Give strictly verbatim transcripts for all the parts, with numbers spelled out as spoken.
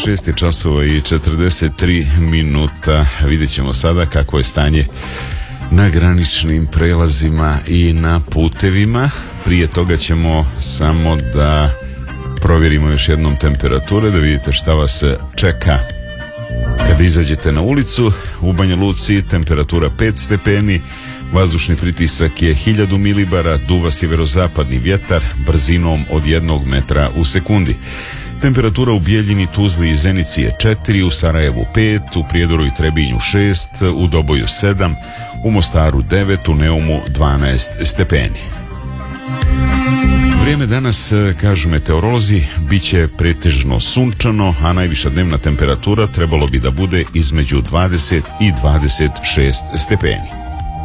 šest časova i četrdeset tri minuta. Vidjet ćemo sada kako je stanje na graničnim prelazima i na putevima. Prije toga ćemo samo da provjerimo još jednom temperature, da vidite šta vas čeka kada izađete na ulicu. U Banja Luci temperatura pet stepeni, vazdušni pritisak je hiljadu milibara, duva sjeverozapadni vjetar brzinom od jednog metra u sekundi. Temperatura u Bijeljini, Tuzli i Zenici je četiri, u Sarajevu pet, u Prijedoru i Trebinju šest, u Doboju sedam, u Mostaru devet, u Neumu dvanaest stepeni. Vrijeme danas, kažu meteorolozi, bit će pretežno sunčano, a najviša dnevna temperatura trebalo bi da bude između dvadeset i dvadeset šest stepeni.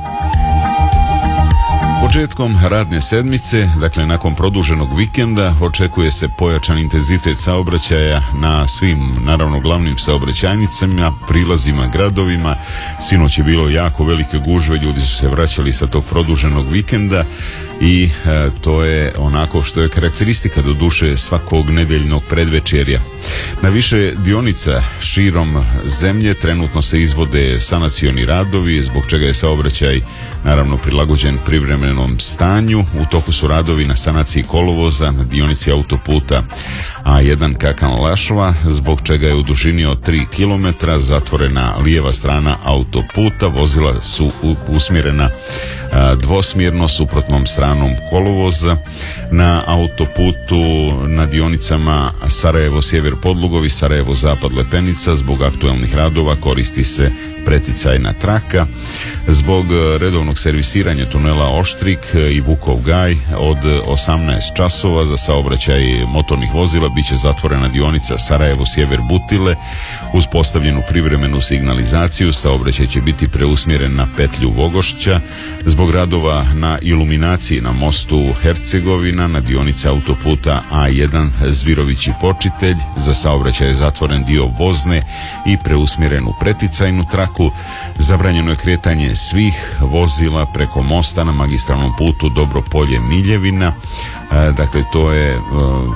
Početkom radne sedmice, dakle nakon produženog vikenda, očekuje se pojačan intenzitet saobraćaja na svim, naravno, glavnim saobraćajnicama, prilazima, gradovima. Sinoć je bilo jako velike gužve, ljudi su se vraćali sa tog produženog vikenda i e, to je onako što je karakteristika do duše svakog nedeljnog predvečerja. Na više dionica širom zemlje trenutno se izvode sanacioni radovi, zbog čega je saobraćaj naravno prilagođen privremenom stanju. U toku su radovi na sanaciji kolovoza na dionici autoputa A jedan Kakan-Lašva, zbog čega je u dužini od tri kilometra zatvorena lijeva strana autoputa. Vozila su usmjerena a, dvosmjerno suprotnom stranom kolovoza. Na autoputu na dionicama Sarajevo-Sjever Podlugovi, Sarajevo-Zapad Lepenica zbog aktualnih radova koristi se preticajna traka. Zbog redovnog servisiranja tunela Oštrik i Vukov Gaj od osamnaest časova za saobraćaj motornih vozila bit će zatvorena dionica Sarajevo-Sjever Butile. Uz postavljenu privremenu signalizaciju saobraćaj će biti preusmjeren na petlju Vogošća. Zbog radova na iluminaciji na mostu Hercegovina na dionici autoputa A jedan Zvirović i Počitelj za saobraćaj je zatvoren dio Vozne i preusmjeren u preticajnu traku. Zabranjeno je kretanje svih vozila preko mosta na magistralnom putu Dobropolje-Miljevina. E, dakle, to je e,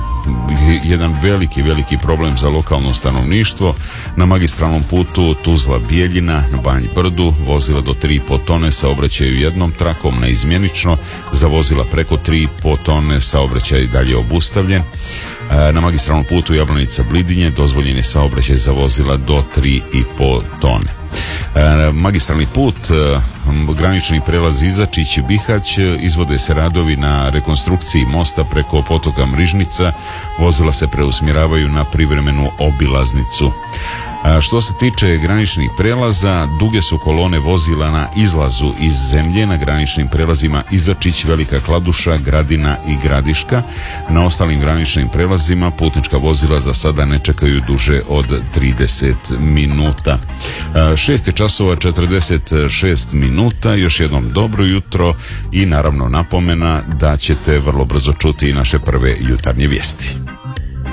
jedan veliki, veliki problem za lokalno stanovništvo. Na magistralnom putu Tuzla-Bijeljina na Banji Brdu vozila do tri i po tone saobraćaju jednom trakom neizmjenično. Za vozila preko tri i po tone saobraćaj dalje obustavljen. Na magistralnom putu Jablanica-Blidinje dozvoljen je saobraćaj za vozila do tri i po tone. E, magistralni put, e, granični prelaz Izačić i Bihać, izvode se radovi na rekonstrukciji mosta preko potoka Mrižnica. Vozila se preusmjeravaju na privremenu obilaznicu. A što se tiče graničnih prelaza, duge su kolone vozila na izlazu iz zemlje na graničnim prelazima Izačić, Velika Kladuša, Gradina i Gradiška. Na ostalim graničnim prelazima putnička vozila za sada ne čekaju duže od trideset minuta. šest časova četrdeset šest minuta, još jednom dobro jutro i naravno napomena da ćete vrlo brzo čuti naše prve jutarnje vijesti.